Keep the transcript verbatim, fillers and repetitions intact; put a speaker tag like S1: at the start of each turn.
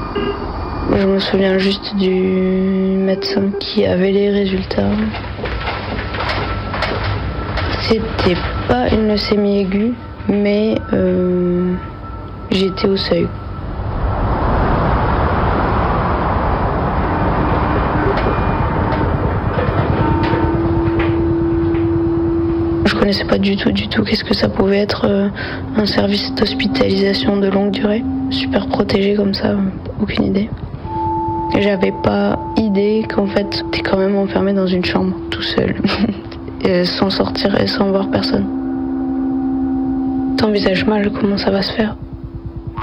S1: Je me souviens juste du médecin qui avait les résultats. C'était pas une leucémie aiguë, mais euh, j'étais au seuil. Je connaissais pas du tout, du tout qu'est-ce que ça pouvait être euh, un service d'hospitalisation de longue durée, super protégé comme ça, aucune idée. J'avais pas idée qu'en fait t'es quand même enfermé dans une chambre tout seul, et sans sortir et sans voir personne. T'envisages mal comment ça va se faire.